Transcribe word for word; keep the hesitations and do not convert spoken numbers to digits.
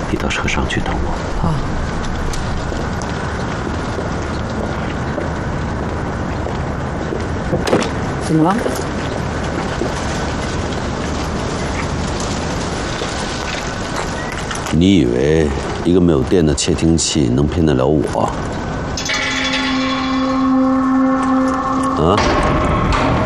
你到车上去等我。 好。怎么了？ 你以为一个没有电的窃听器能骗得了我？啊？